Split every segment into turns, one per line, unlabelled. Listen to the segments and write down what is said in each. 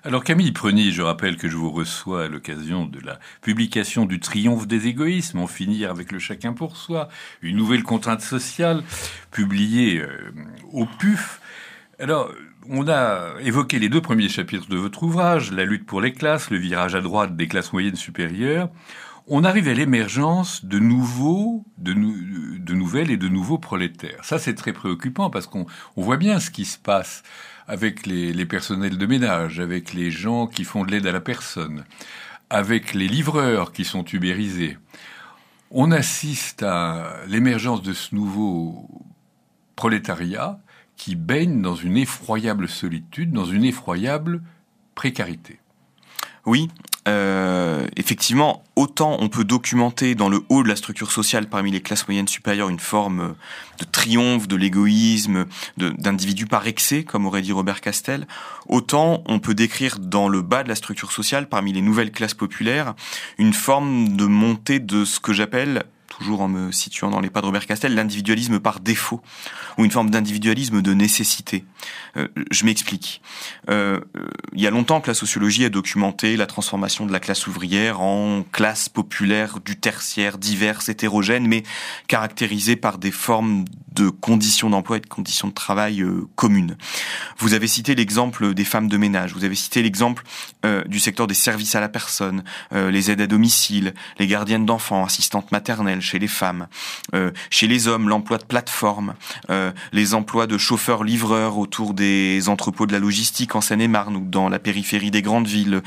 Alors Camille Preny, je rappelle que je vous reçois à l'occasion de la publication du Triomphe des égoïsmes, en finir avec le chacun pour soi, une nouvelle contrainte sociale publiée au PUF. Alors, on a évoqué les 2 premiers chapitres de votre ouvrage, la lutte pour les classes, le virage à droite des classes moyennes supérieures. On arrive à l'émergence de nouvelles et de nouveaux prolétaires. Ça, c'est très préoccupant parce qu'on voit bien ce qui se passe avec les personnels de ménage, avec les gens qui font de l'aide à la personne, avec les livreurs qui sont ubérisés. On assiste à l'émergence de ce nouveau prolétariat qui baigne dans une effroyable solitude, dans une effroyable précarité.
Oui, effectivement, autant on peut documenter dans le haut de la structure sociale parmi les classes moyennes supérieures une forme de triomphe de l'égoïsme, d'individus par excès, comme aurait dit Robert Castel, autant on peut décrire dans le bas de la structure sociale parmi les nouvelles classes populaires une forme de montée de ce que j'appelle, toujours en me situant dans les pas de Robert Castel, l'individualisme par défaut, ou une forme d'individualisme de nécessité. Je m'explique. Il y a longtemps que la sociologie a documenté la transformation de la classe ouvrière en classe populaire du tertiaire, diverses, hétérogènes, mais caractérisée par des formes de conditions d'emploi et de conditions de travail communes. Vous avez cité l'exemple des femmes de ménage, vous avez cité l'exemple du secteur des services à la personne, les aides à domicile, les gardiennes d'enfants, assistantes maternelles chez les femmes, chez les hommes, l'emploi de plateforme, les emplois de chauffeurs-livreurs autour des entrepôts de la logistique en Seine-et-Marne ou dans la périphérie des grandes villes,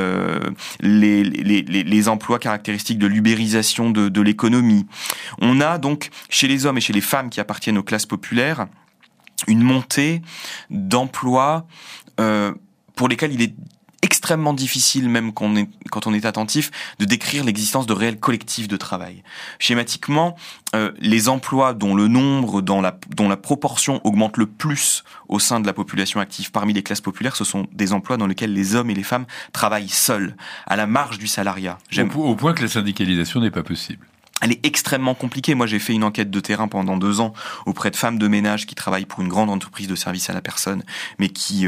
les emplois caractéristiques de l'ubérisation de l'économie. On a donc chez les hommes et chez les femmes qui appartiennent aux classes populaires une montée d'emplois pour lesquels il est extrêmement difficile, même quand on est attentif, de décrire l'existence de réels collectifs de travail. Schématiquement, les emplois dont le nombre, dont la proportion augmente le plus au sein de la population active parmi les classes populaires, ce sont des emplois dans lesquels les hommes et les femmes travaillent seuls, à la marge du salariat.
Au point que la syndicalisation n'est pas possible.
Elle est extrêmement compliquée. Moi, j'ai fait une enquête de terrain pendant 2 ans auprès de femmes de ménage qui travaillent pour une grande entreprise de services à la personne, mais qui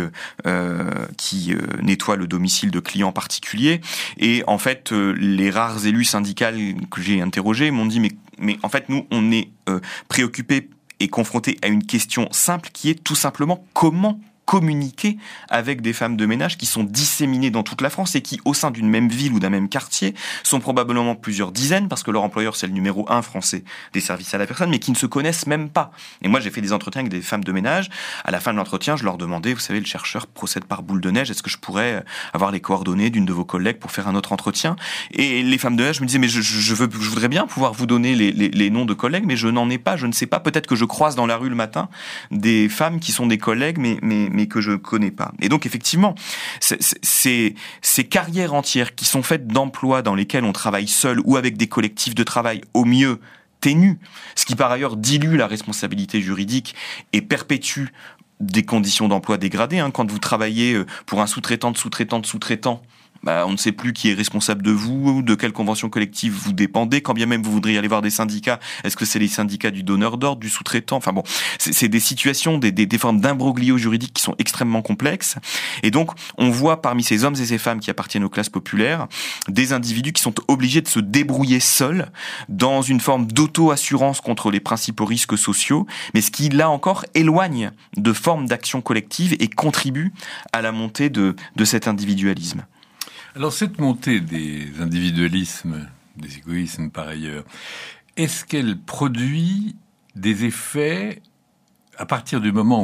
nettoie le domicile de clients particuliers. Et en fait, les rares élus syndicales que j'ai interrogés m'ont dit mais en fait, nous, on est préoccupés et confrontés à une question simple qui est tout simplement comment communiquer avec des femmes de ménage qui sont disséminées dans toute la France et qui, au sein d'une même ville ou d'un même quartier, sont probablement plusieurs dizaines, parce que leur employeur, c'est le numéro 1 français des services à la personne, mais qui ne se connaissent même pas. Et moi, j'ai fait des entretiens avec des femmes de ménage. À la fin de l'entretien, je leur demandais, vous savez, le chercheur procède par boule de neige, est-ce que je pourrais avoir les coordonnées d'une de vos collègues pour faire un autre entretien? Et les femmes de ménage me disaient, mais je voudrais bien pouvoir vous donner les noms de collègues, mais je n'en ai pas, je ne sais pas. Peut-être que je croise dans la rue le matin des femmes qui sont des collègues, mais que je connais pas. Et donc, effectivement, ces carrières entières qui sont faites d'emplois dans lesquels on travaille seul ou avec des collectifs de travail au mieux ténus, ce qui par ailleurs dilue la responsabilité juridique et perpétue des conditions d'emploi dégradées. Quand vous travaillez pour un sous-traitant, on ne sait plus qui est responsable de vous, de quelle convention collective vous dépendez, quand bien même vous voudriez aller voir des syndicats, est-ce que c'est les syndicats du donneur d'ordre, du sous-traitant? Enfin bon, c'est des situations, des formes d'imbroglio juridiques qui sont extrêmement complexes. Et donc, on voit parmi ces hommes et ces femmes qui appartiennent aux classes populaires, des individus qui sont obligés de se débrouiller seuls dans une forme d'auto-assurance contre les principaux risques sociaux, mais ce qui, là encore, éloigne de formes d'action collective et contribue à la montée de cet individualisme.
Alors cette montée des individualismes, des égoïsmes par ailleurs, est-ce qu'elle produit des effets à partir du moment